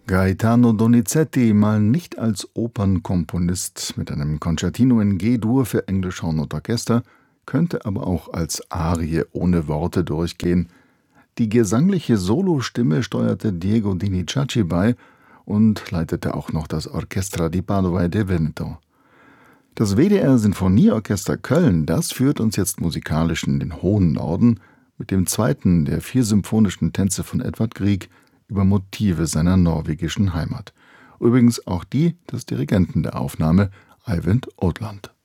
Gaetano Donizetti mal nicht als Opernkomponist mit einem Concertino in G-Dur für Englisch Horn und Orchester, könnte aber auch als Arie ohne Worte durchgehen. Die gesangliche Solostimme steuerte Diego Dinizacci bei und leitete auch noch das Orchestra di Padova e del Veneto. Das WDR Sinfonieorchester Köln, das führt uns jetzt musikalisch in den hohen Norden mit dem zweiten der 4 symphonischen Tänze von Edvard Grieg über Motive seiner norwegischen Heimat. Übrigens auch die des Dirigenten der Aufnahme, Eivind Odland.